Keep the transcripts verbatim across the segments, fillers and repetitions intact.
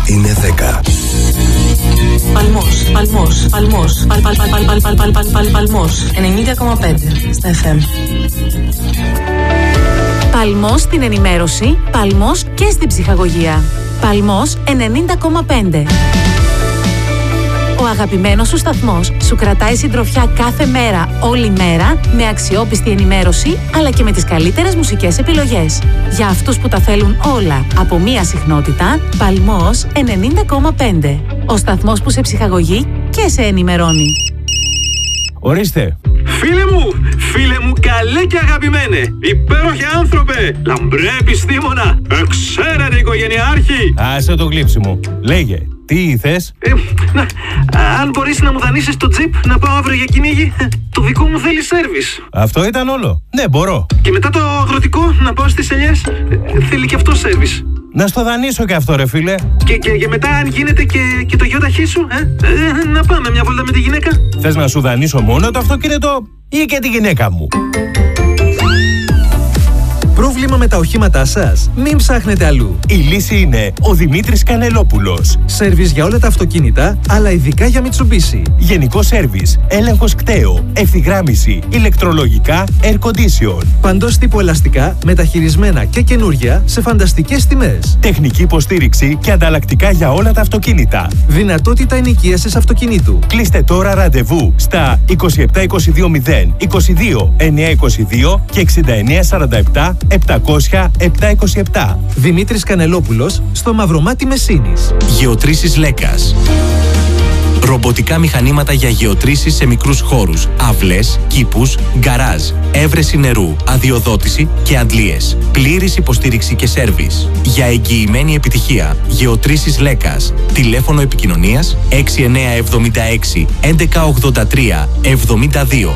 είναι δέκα. Παλμός, Παλμός, Παλμός, Παλ, Παλ, Παλ, Παλ, Παλ, Παλ, Παλ, Παλ, Παλ, Παλμός, ενενήντα κόμμα πέντε στα εφ εμ. Παλμός στην ενημέρωση, Παλμός και στην ψυχαγωγία. Παλμός ενενήντα κόμμα πέντε. Ο αγαπημένος σου σταθμός σου κρατάει συντροφιά κάθε μέρα, όλη μέρα, με αξιόπιστη ενημέρωση, αλλά και με τις καλύτερες μουσικές επιλογές. Για αυτούς που τα θέλουν όλα από μία συχνότητα, Παλμός ενενήντα κόμμα πέντε. Ο σταθμός που σε ψυχαγωγεί και σε ενημερώνει. Ορίστε. Φίλε μου, φίλε μου καλέ και αγαπημένε, υπέροχε άνθρωπε, λαμπρέ επιστήμονα, εξαίρετε οικογενειάρχη. Άσε το γλύψη μου. Λέγε, τι θες? Ε, να, αν μπορείς να μου δανείσεις το τζιπ να πάω αύριο για κυνήγι, το δικό μου θέλει σέρβις. Αυτό ήταν όλο? Ναι, μπορώ. Και μετά το αγροτικό να πάω στις ελιές, θέλει και αυτό σέρβις. Να στο δανείσω και αυτό ρε φίλε. Και, και, και μετά αν γίνεται και, και το γιοταχή σου, ε, ε, να πάμε μια βόλτα με τη γυναίκα. Θες να σου δανείσω μόνο το αυτοκίνητο ή και τη γυναίκα μου? Πρόβλημα με τα οχήματά σας? Μην ψάχνετε αλλού. Η λύση είναι ο Δημήτρης Κανελόπουλος. Σέρβις για όλα τα αυτοκίνητα, αλλά ειδικά για Mitsubishi. Γενικό σέρβις, έλεγχος κταίου, ευθυγράμμιση, ηλεκτρολογικά, air condition. Παντός τύπου ελαστικά, μεταχειρισμένα και καινούρια σε φανταστικές τιμές. Τεχνική υποστήριξη και ανταλλακτικά για όλα τα αυτοκίνητα. Δυνατότητα ενοικίασης αυτοκινήτου. Κλείστε τώρα ραντεβού στα είκοσι επτά είκοσι δύο μηδέν είκοσι δύο εννιακόσια είκοσι δύο και εξήντα εννέα σαράντα επτά επτακόσια επτακόσια είκοσι επτά. Δημήτρης Κανελόπουλος, στο Μαυρομάτι Μεσίνης. Γεωτρήσεις Λέκας. Ρομποτικά μηχανήματα για γεωτρήσεις σε μικρούς χώρους, αυλές, κήπους, γκαράζ, έβρεση νερού, αδειοδότηση και αντλίες. Πλήρης υποστήριξη και σέρβις. Για εγγυημένη επιτυχία, Γεωτρήσεις Λέκας. Τηλέφωνο επικοινωνίας έξι εννιά εβδομήντα έξι έντεκα ογδόντα τρία εβδομήντα δύο.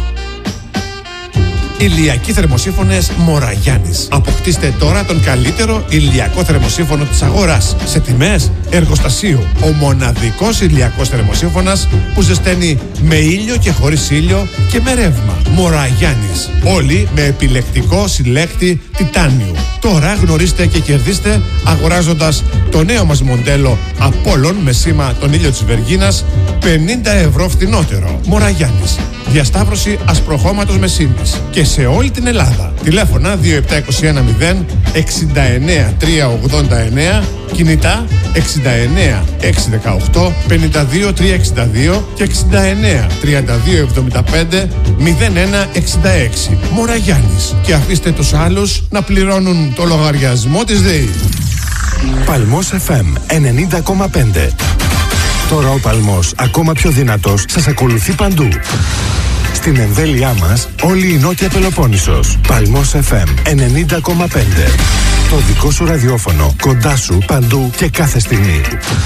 Ηλιακοί θερμοσύφωνες Μοραγιάννης. Αποκτήστε τώρα τον καλύτερο ηλιακό θερμοσύφωνο της αγοράς σε τιμές εργοστασίου. Ο μοναδικός ηλιακός θερμοσύφωνας που ζεσταίνει με ήλιο και χωρίς ήλιο και με ρεύμα. Μοραγιάννης. Όλοι με επιλεκτικό συλλέκτη τιτάνιου. Τώρα γνωρίστε και κερδίστε αγοράζοντας το νέο μας μοντέλο Απόλλων με σήμα τον ήλιο της Βεργίνας πενήντα ευρώ φθηνότερο. Μοραγιάννης. Διασταύρωση ασπροχώματος Μεσίνης και σε όλη την Ελλάδα. Τηλέφωνα δύο επτά είκοσι ένα μηδέν εξήντα εννέα τριακόσια ογδόντα εννέα, κινητά εξήντα εννέα εξακόσια δεκαοκτώ πενήντα δύο τριακόσια εξήντα δύο και εξήντα εννέα τριάντα δύο εβδομήντα πέντε μηδέν ένα εξήντα έξι. Μοραγιάννης. Και αφήστε τους άλλους να πληρώνουν το λογαριασμό της ΔΕΗ. Παλμός εφ εμ ενενήντα κόμμα πέντε. Τώρα ο Παλμός, ακόμα πιο δυνατός, σας ακολουθεί παντού. Στην εμβέλειά μας, όλη η Νότια Πελοπόννησος. Παλμός εφ εμ ενενήντα κόμμα πέντε. Το δικό σου ραδιόφωνο, κοντά σου, παντού και κάθε στιγμή.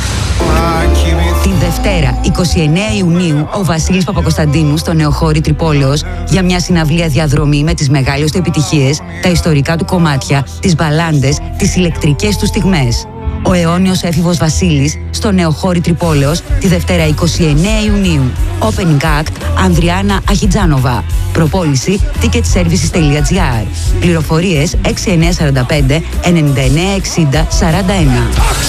Την Δευτέρα, εικοστή ενάτη Ιουνίου, ο Βασίλης Παπακοσταντίνου στο Νεοχώρι Τρυπόλεως για μια συναυλία διαδρομή με τις μεγάλες του επιτυχίες, τα ιστορικά του κομμάτια, τις μπαλάντες, τις ηλεκτρικές του στιγμές. Ο αιώνιος έφηβος Βασίλης στο Νεοχώρι Τρυπόλεως τη Δευτέρα εικοστή ενάτη Ιουνίου. Opening Act Ανδριάννα Αχιτζάνοβα. Προπόληση ticketservices.gr. Πληροφορίες έξι εννιά τέσσερα πέντε εννιά εννιά εξήντα σαράντα ένα.